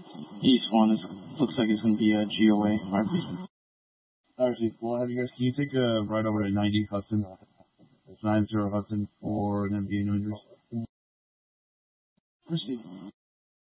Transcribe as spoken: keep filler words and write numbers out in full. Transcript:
East one is looks like it's going to be a G O A. R P. Alright, well, have you guys, can you take a ride over to ninety Hudson? It's nine zero Hudson for an M B A New Jersey. Proceed.